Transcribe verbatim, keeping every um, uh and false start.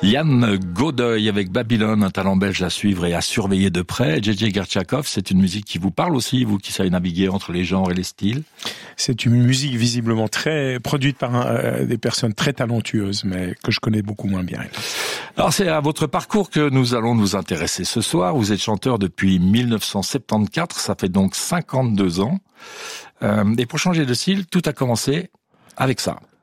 Yann Godoy avec Babylone, un talent belge à suivre et à surveiller de près. J J Gertchakov, c'est une musique qui vous parle aussi, vous qui savez naviguer entre les genres et les styles? C'est une musique visiblement très produite par un, euh, des personnes très talentueuses, mais que je connais beaucoup moins bien. Alors c'est à votre parcours que nous allons nous intéresser ce soir. Vous êtes chanteur depuis mille neuf cent soixante-quatorze, ça fait donc cinquante-deux ans. Euh, et pour changer de style, tout a commencé avec ça.